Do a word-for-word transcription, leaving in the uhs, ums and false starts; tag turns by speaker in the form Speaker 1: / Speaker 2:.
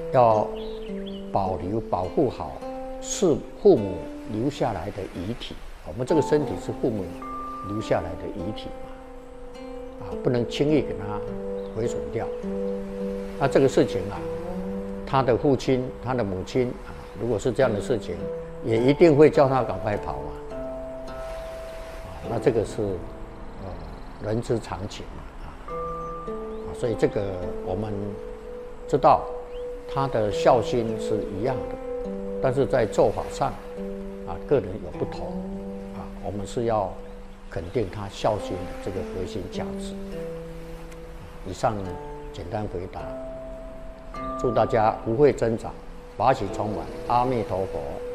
Speaker 1: 要保留、保护好是父母留下来的遗体。我们这个身体是父母留下来的遗体嘛，啊，不能轻易给它毁损掉。那这个事情啊，他的父亲、他的母亲啊，如果是这样的事情，也一定会叫他赶快跑嘛。啊，那这个是呃人之常情嘛，啊，啊，所以这个我们知道他的孝心是一样的，但是在做法上啊，个人有不同啊，我们是要肯定他孝心的这个核心价值。以上呢，简单回答。祝大家福慧增长，法喜充满。阿弥陀佛。